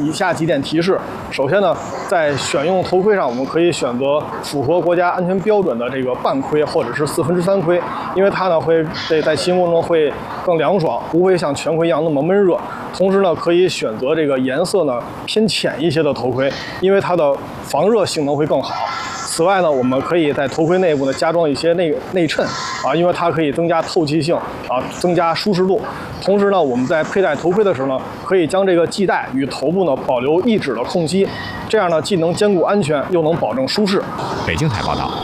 以下几点提示。首先呢，在选用头盔上，我们可以选择符合国家安全标准的这个半盔或者是3/4盔，因为它呢会在骑行过程中会更凉爽，不会像全盔一样那么闷热。同时呢，可以选择这个颜色呢偏浅一些的头盔，因为它的防热性能会更好。此外呢，我们可以在头盔内部呢加装一些内衬啊，因为它可以增加透气性啊，增加舒适度。同时呢，我们在佩戴头盔的时候呢，可以将这个系带与头部呢保留1指的空隙，这样呢既能兼顾安全，又能保证舒适。 北京台报道。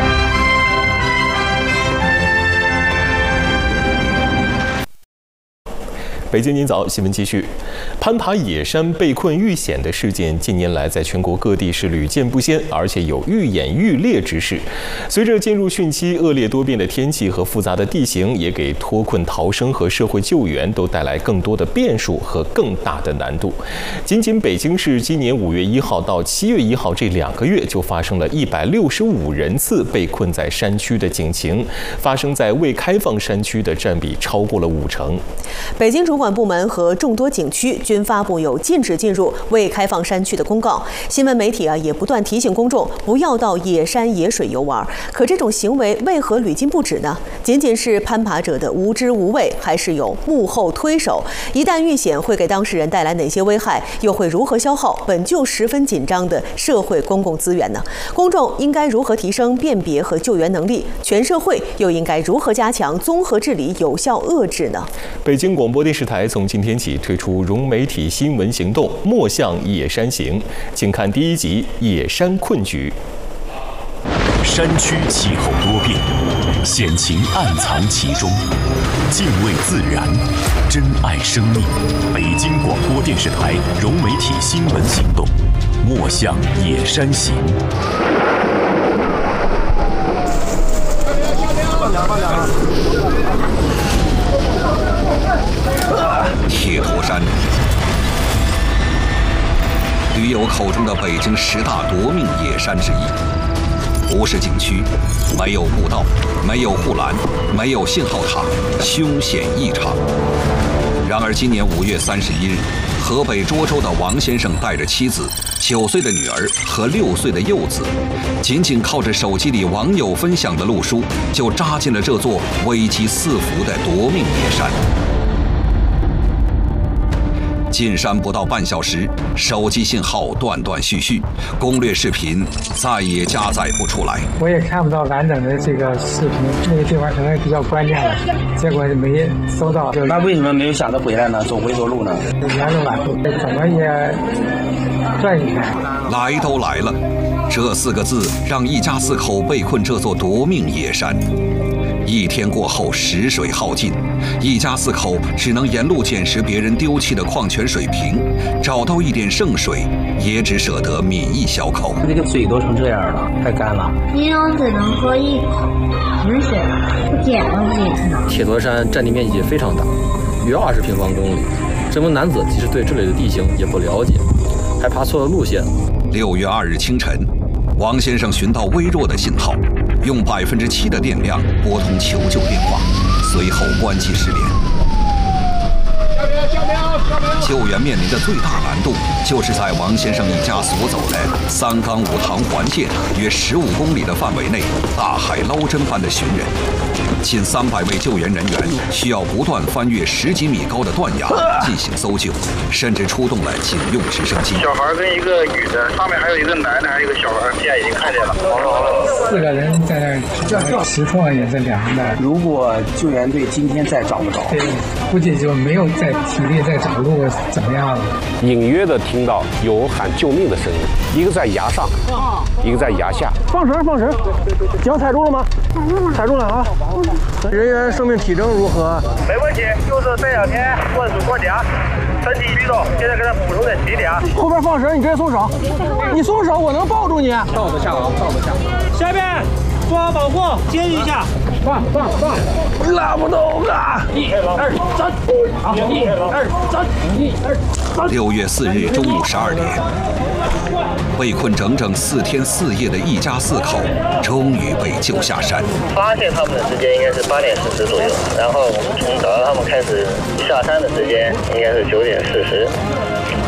北京今早新闻继续，攀爬野山被困遇险的事件近年来在全国各地是屡见不鲜，而且有愈演愈烈之势。随着进入汛期，恶劣多变的天气和复杂的地形也给脱困逃生和社会救援都带来更多的变数和更大的难度。仅北京市今年5月1号到7月1号这2个月就发生了165人次被困在山区的警情，发生在未开放山区的占比超过了50%。 北京主管部门和众多景区均发布有禁止进入未开放山区的公告。新闻媒体也不断提醒公众不要到野山野水游玩。可这种行为为何屡禁不止呢？仅仅是攀爬者的无知无畏，还是有幕后推手？一旦遇险，会给当事人带来哪些危害？又会如何消耗本就十分紧张的社会公共资源呢？公众应该如何提升辨别和救援能力？全社会又应该如何加强综合治理，有效遏制呢？ 北京广播电视台从今天起推出融媒体新闻行动“莫向野山行”，请看第1集《野山困局》。 山区气候多变，险情暗藏其中。敬畏自然，珍爱生命。北京广播电视台融媒体新闻行动“莫向野山行”。 铁驼山，驴友口中的北京10大夺命野山之一，不是景区，没有步道，没有护栏，没有信号塔，凶险异常。然而，今年5月31日，河北涿州的王先生带着妻子、9岁的女儿和6岁的幼子，仅靠着手机里网友分享的路书，就扎进了这座危机四伏的夺命野山。进山不到半小时，手机信号断断续续，攻略视频再也加载不出来。 我也看不到完整的这个视频，那个地方可能比较关键了，结果没搜到。 那为什么没有想着回来呢？走回头路呢？ 沿着马路，怎么也转一圈。 来都来了，这4个字让一家4口被困这座夺命野山。1天过后，食水耗尽，一家4口只能沿路捡拾别人丢弃的矿泉水瓶，找到一点剩水，也只舍得抿一小口。 这个水都成这样了，太干了。 你要只能喝一口，没水不捡了不也成？ 铁驼山占地面积非常大，约20平方公里。这名男子即使对这里的地形也不了解，还爬错了路线。 6月2日清晨，王先生寻到微弱的信号，用7%的电量拨通求救电话，随后关机失联。救援面临的最大难度，就是在王先生一家所走的3岗5塘环线约15公里的范围内，大海捞针般的寻人。近300位救援人员需要不断翻越10几米高的断崖进行搜救，甚至出动了警用直升机。 小孩跟一个女的，上面还有一个男的，还有一个小孩，现在已经看见了。好了 ，4个人在那儿，实况也是凉的。 如果救援队今天再找不着， 对，估计就没有再体力再找路怎么样了。 隐约的听到有喊救命的声音，一个在崖上，一个在崖下。 放绳，放绳，脚踩住了吗？踩住了啊！人员生命体征如何？ 没问题，就是这2天灌输过量，身体虚弱，现在给他补充点体力啊。 后边放绳，你直接松手，你松手，我能抱住你。 罩子下啊，罩子下。 下面做好保护，接一下。 放， 拉不动啊 ！1、2、3，好，1、2、3，1、2、3。 6月4日中午12点，被困整整4天4夜的一家4口终于被救下山。 发现他们的时间应该是8点40左右，然后我们从找到他们开始下山的时间应该是9点40。